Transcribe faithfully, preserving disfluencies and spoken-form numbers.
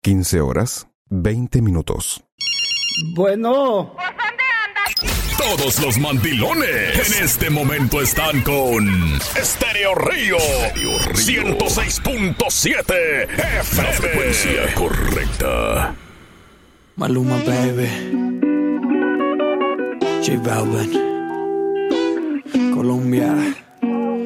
quince horas, veinte minutos. Bueno. Todos los mandilones en este momento están con Estéreo Río, ciento seis punto siete F M. La frecuencia correcta. Maluma, baby. J Balvin. Colombia.